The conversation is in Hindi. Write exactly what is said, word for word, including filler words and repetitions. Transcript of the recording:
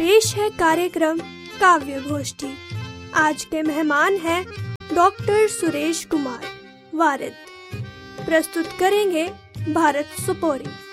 पेश है कार्यक्रम काव्य गोष्ठी। आज के मेहमान हैं डॉक्टर सुरेश कुमार वारिद। प्रस्तुत करेंगे भारत सुपोरी।